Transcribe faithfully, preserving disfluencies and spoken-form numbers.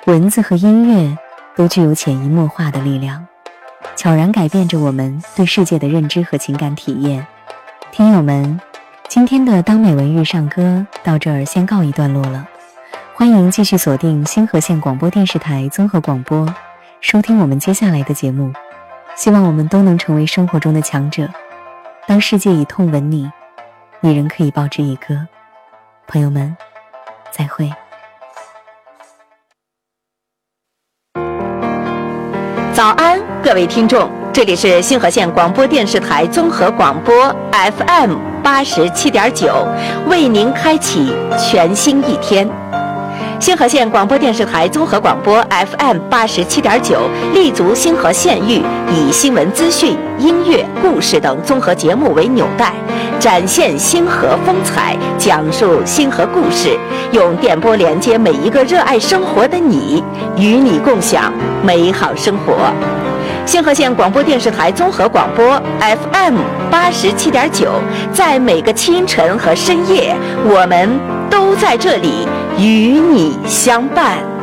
文字和音乐都具有潜移默化的力量，悄然改变着我们对世界的认知和情感体验。听友们，今天的当美文遇上歌到这儿先告一段落了，欢迎继续锁定新河县广播电视台综合广播，收听我们接下来的节目。希望我们都能成为生活中的强者，当世界以痛吻你，你仍可以报之以歌。朋友们，再会。 早安，各位听众，这里是新河县广播电视台综合广播 F M 八十七点九，为您开启全新一天。新河县广播电视台综合广播 F M 八十七点九立足新河县域，以新闻资讯、音乐、故事等综合节目为纽带，展现新河风采，讲述新河故事，用电波连接每一个热爱生活的你，与你共享美好生活。新河县广播电视台综合广播 F M 八十七点九，在每个清晨和深夜，我们都在这里与你相伴。